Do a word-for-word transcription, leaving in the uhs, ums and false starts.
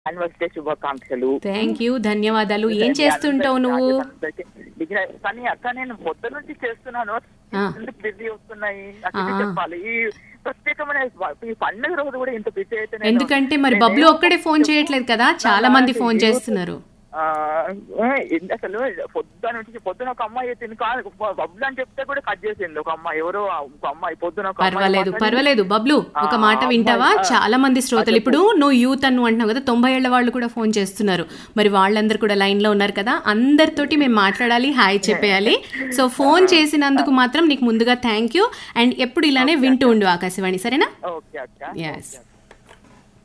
Anniversary శుభాకాంక్షలు. Thank you, ధన్యవాదాలు. ఏం చేస్తుంటావు నువ్వు? కానీ అక్క నేను పొద్దు నుంచి చేస్తున్నాను, ఎందుకు బిజీ వస్తున్నాయి అట్లా చెప్పాలి. ఈ ప్రత్యేకమైన ఈ పండుగ రోజు కూడా ఇంత బిజీ అయితే ఎందుకంటే మరి బబ్లు ఒక్కడే ఫోన్ చేయట్లేదు కదా, చాలా మంది ఫోన్ చేస్తున్నారు. అసలు పొద్దున నుంచి పొద్దున ఒక అమ్మాయి తిని కాదు బబ్లు అని చెప్తే కూడా కట్ చేసింది ఒక అమ్మాయి, ఎవరో ఒక అమ్మాయి పొద్దున. పర్వాలేదు పర్వాలేదు బబ్లు, ఒక మాట వింటావా? చాలా మంది శ్రోతలు, ఇప్పుడు నువ్వు యూత్ అను అంటున్నావు కదా, తొంభై ఏళ్ల వాళ్ళు కూడా ఫోన్ చేస్తున్నారు. మరి వాళ్ళందరూ కూడా లైన్ లో ఉన్నారు కదా, అందరితోటి మేము మాట్లాడాలి, హాయ్ చెప్పేయాలి. సో ఫోన్ చేసినందుకు మాత్రం నీకు ముందుగా థ్యాంక్ యూ. అండ్ ఎప్పుడు ఇలానే వింటూ ఉండు ఆకాశవాణి, సరేనా? ఓకే అక్క. yes.